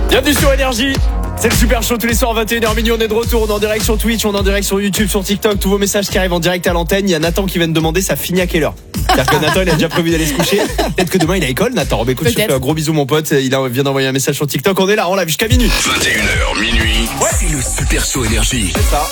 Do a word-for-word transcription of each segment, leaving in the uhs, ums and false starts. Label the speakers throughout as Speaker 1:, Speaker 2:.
Speaker 1: Bienvenue sur Énergie. C'est le super show tous les soirs vingt et une heures minuit. On est de retour, on est en direct sur Twitch, on est en direct sur YouTube, sur TikTok. Tous vos messages qui arrivent en direct à l'antenne. Il y a Nathan qui vient de demander ça finit à quelle heure. C'est-à-dire que Nathan il a déjà prévu d'aller se coucher. Peut-être que demain il a école. Nathan, bah, écoute, je te fais un gros bisou mon pote. Il a, vient d'envoyer un message sur TikTok. On est là, on l'a vu jusqu'à minuit.
Speaker 2: vingt et une heures minuit. Ouais. C'est le super show Énergie.
Speaker 1: C'est ça.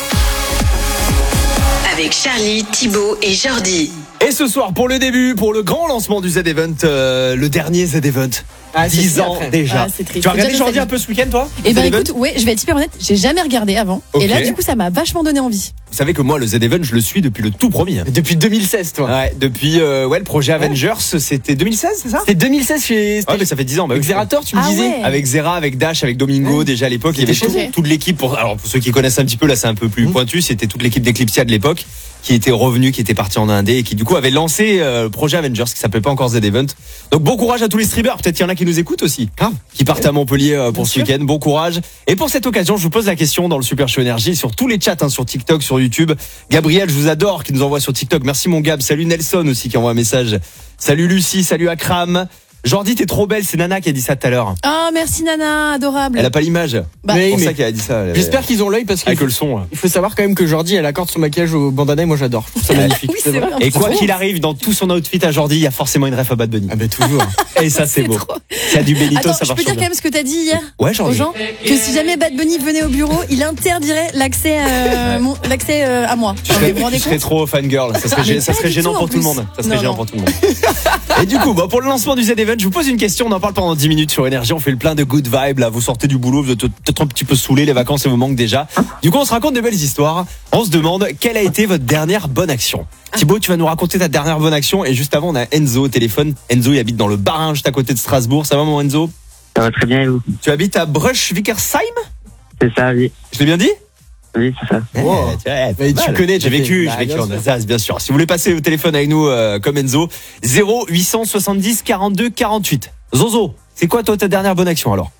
Speaker 3: Avec Charlie, Thibaut et Jordi.
Speaker 1: Et ce soir, pour le début, pour le grand lancement du Z-Event, euh, le dernier Z-Event.
Speaker 4: Ah,
Speaker 1: dix ans
Speaker 4: après.
Speaker 1: déjà.
Speaker 5: Ah, c'est triste.
Speaker 1: Tu as regardé
Speaker 5: Déjà,
Speaker 1: Jordi
Speaker 5: je
Speaker 1: un peu ce week-end, toi?
Speaker 5: Eh ben
Speaker 1: Z-Event
Speaker 5: écoute, ouais, je vais être super honnête, j'ai jamais regardé avant.
Speaker 1: Ok.
Speaker 5: Et là, du coup, ça m'a vachement donné envie.
Speaker 1: Vous savez que moi, le Z-Event, je le suis depuis le tout premier.
Speaker 4: Depuis deux mille seize, toi.
Speaker 1: Ouais, depuis euh, ouais, le projet Avengers, c'était deux mille seize, c'est ça?
Speaker 4: C'était deux mille seize chez
Speaker 1: Ouais, mais ça fait dix ans. Bah, oui,
Speaker 4: Xerator, tu me
Speaker 5: Ah
Speaker 4: disais.
Speaker 5: ouais.
Speaker 1: Avec Zera, avec Dash, avec Domingo,
Speaker 4: Ouais.
Speaker 1: déjà à l'époque, il y avait
Speaker 4: C'était
Speaker 1: tout-
Speaker 5: chez eux.
Speaker 1: toute l'équipe. Pour, alors pour ceux qui connaissent un petit peu, là c'est un peu plus
Speaker 4: Mmh.
Speaker 1: pointu, c'était toute l'équipe d'Eclipsia de l'époque qui était revenue, qui était partie en Indé et qui du coup avait lancé euh, le projet Avengers qui s'appelait pas encore Z-Event. Donc bon courage à tous les streamers, peut-être qu'il y en a qui nous écoutent aussi, hein, qui partent à Montpellier euh, pour
Speaker 5: Bien
Speaker 1: ce
Speaker 5: sûr.
Speaker 1: week-end. Bon courage. Et pour cette occasion, je vous pose la question dans le Super Show Énergie sur tous les chats, hein, sur TikTok, sur YouTube. Gabriel, je vous adore, qui nous envoie sur TikTok. Merci mon Gab. Salut Nelson aussi qui envoie un message. Salut Lucie, salut Akram. Jordi, t'es trop belle, c'est Nana qui a dit ça tout à l'heure.
Speaker 5: Ah, merci Nana, adorable.
Speaker 1: Elle a pas l'image.
Speaker 5: Bah,
Speaker 1: C'est pour
Speaker 4: mais-
Speaker 1: ça qu'elle a dit ça. elle-
Speaker 4: J'espère qu'ils ont l'œil parce
Speaker 1: avec
Speaker 4: qu'il
Speaker 1: le son. là.
Speaker 4: il faut savoir quand même que Jordi elle accorde son maquillage au bandana et moi j'adore. Je trouve ça magnifique.
Speaker 5: Oui, c'est vrai.
Speaker 1: Et quoi
Speaker 5: C'est
Speaker 1: qu'il
Speaker 5: trop.
Speaker 1: arrive, dans tout son outfit à Jordi, il y a forcément une ref à Bad Bunny.
Speaker 4: Ah bah toujours.
Speaker 1: Et ça, c'est
Speaker 5: C'est
Speaker 1: beau.
Speaker 5: trop.
Speaker 1: C'est à du Benito,
Speaker 5: Attends,
Speaker 1: ça
Speaker 5: je
Speaker 1: marche
Speaker 5: peux dire
Speaker 1: bien.
Speaker 5: quand même ce que t'as dit hier
Speaker 1: Ouais,
Speaker 5: aux
Speaker 1: Jordi.
Speaker 5: gens, que si jamais Bad Bunny venait au bureau, il interdirait l'accès euh, mon- l'accès euh, à moi.
Speaker 1: Tu
Speaker 5: Vous
Speaker 1: serais,
Speaker 5: vous rendez
Speaker 1: tu serais
Speaker 5: compte
Speaker 1: trop fangirl. Ça serait,
Speaker 5: Mais
Speaker 1: gê- ça
Speaker 5: pas
Speaker 1: serait
Speaker 5: du
Speaker 1: gênant
Speaker 5: tout,
Speaker 1: pour
Speaker 5: en
Speaker 1: tout le
Speaker 5: plus.
Speaker 1: monde. Ça serait
Speaker 5: Non,
Speaker 1: gênant
Speaker 5: non.
Speaker 1: pour tout le monde. Et du coup, bah, pour le lancement du Z-Event, je vous pose une question. On en parle pendant dix minutes sur Énergie. On fait le plein de good vibes. Là, vous sortez du boulot, vous êtes peut-être un petit peu saoulés. Les vacances, ça vous manque déjà. Du coup, on se raconte de belles histoires. On se demande quelle a été votre dernière bonne action. Thibaut, tu vas nous raconter ta dernière bonne action. Et juste avant, on a Enzo au téléphone. Enzo, il habite dans le Bas-Rhin, juste à côté de Strasbourg. Ça va, mon Enzo?
Speaker 6: Ça va très bien et vous?
Speaker 1: Tu habites à Bruch-Wickersheim?
Speaker 6: C'est ça, oui.
Speaker 1: Je l'ai bien dit?
Speaker 6: Oui, c'est ça.
Speaker 4: Wow.
Speaker 1: Eh, tu vois,
Speaker 4: Mais
Speaker 1: pas
Speaker 4: tu
Speaker 1: mal.
Speaker 4: connais,
Speaker 1: j'ai
Speaker 4: t'as
Speaker 1: vécu,
Speaker 4: fait-
Speaker 1: j'ai
Speaker 4: Bah,
Speaker 1: vécu
Speaker 4: bien
Speaker 1: en
Speaker 4: sûr.
Speaker 1: Alsace, bien sûr. Si vous voulez passer au téléphone avec nous, euh, comme Enzo, zéro huit cent soixante-dix quarante-deux quarante-huit. Zozo, c'est quoi toi ta dernière bonne action alors?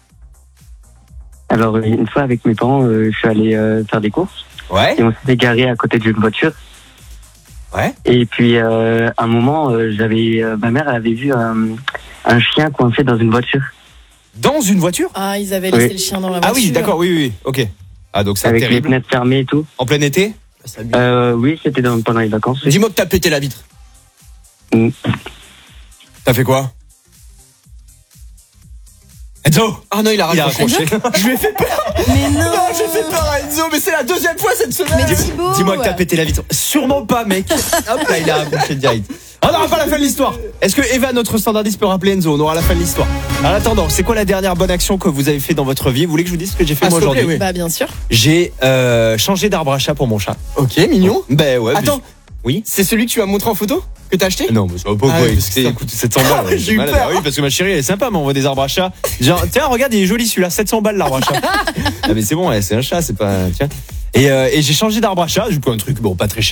Speaker 6: Alors, une fois avec mes parents, euh, je suis allé euh, faire des courses
Speaker 1: Ouais,
Speaker 6: et on s'était garé à côté d'une voiture.
Speaker 1: ouais.
Speaker 6: Et puis, euh, à un moment, euh, j'avais, euh, ma mère elle avait vu un, un chien coincé dans une voiture
Speaker 1: Dans une voiture?
Speaker 5: Ah, ils avaient laissé
Speaker 6: Oui.
Speaker 5: le chien dans la
Speaker 1: Ah
Speaker 5: voiture.
Speaker 1: oui, d'accord, oui, oui, oui. Ok. Ah donc c'est
Speaker 6: avec les
Speaker 1: terrible.
Speaker 6: fenêtres fermées et tout.
Speaker 1: En plein été?
Speaker 6: Euh, oui, c'était dans, pendant les vacances. oui.
Speaker 4: Dis-moi que t'as pété la vitre.
Speaker 6: Mm.
Speaker 1: T'as fait quoi? Enzo!
Speaker 4: Ah non, il a
Speaker 1: Il a
Speaker 4: raccroché.
Speaker 1: raccroché.
Speaker 4: Je lui ai fait peur.
Speaker 5: Mais non.
Speaker 4: Non, j'ai fait peur à Enzo, mais c'est la deuxième fois cette semaine.
Speaker 5: Mais Thibaut.
Speaker 1: Dis-moi que t'as pété la vitre. Sûrement pas, mec. Hop là, il a raccroché direct. On n'aura pas la fin de l'histoire. Est-ce que Eva, notre standardiste, peut rappeler Enzo? On aura la fin de l'histoire. En attendant, c'est quoi la dernière bonne action que vous avez fait dans votre vie? Vous voulez que je vous dise ce que j'ai fait
Speaker 4: Ah,
Speaker 1: moi
Speaker 4: s'il te plaît,
Speaker 1: aujourd'hui?
Speaker 4: oui.
Speaker 5: Bah, bien sûr.
Speaker 1: J'ai euh, changé d'arbre à chat pour mon chat.
Speaker 4: Ok, mignon.
Speaker 1: Ben ouais.
Speaker 4: Attends,
Speaker 1: Oui.
Speaker 4: c'est celui que tu m'as montré en photo que t'as acheté?
Speaker 1: Non, mais ça va pas
Speaker 4: Ah
Speaker 1: quoi.
Speaker 4: oui, parce que
Speaker 1: Écoutez,
Speaker 4: ça-
Speaker 1: écoute, sept cents balles.
Speaker 4: J'ai
Speaker 1: je suis
Speaker 4: eu
Speaker 1: malade.
Speaker 4: peur.
Speaker 1: Ah oui, parce que ma chérie, elle est sympa, elle m'envoie des arbres à chat. Genre, tiens, regarde, il est joli celui-là, sept cents balles l'arbre à chat. Ah mais c'est bon, ouais, c'est un chat, c'est pas. Tiens. Et, euh, et j'ai changé d'arbre à chat. J'ai pris un truc, bon, pas très cher.